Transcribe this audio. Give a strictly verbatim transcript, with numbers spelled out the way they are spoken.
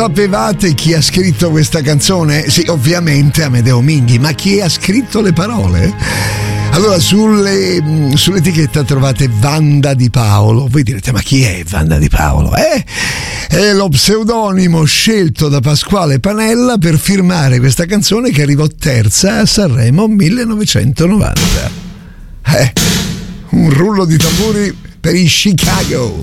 Sapevate chi ha scritto questa canzone? Sì, ovviamente Amedeo Minghi, ma chi ha scritto le parole? Allora, sulle, sull'etichetta trovate Wanda Di Paolo. Voi direte, ma chi è Wanda Di Paolo? Eh? È lo pseudonimo scelto da Pasquale Panella per firmare questa canzone che arrivò terza a Sanremo millenovecentonovanta. Eh, un rullo di tamburi per i Chicago.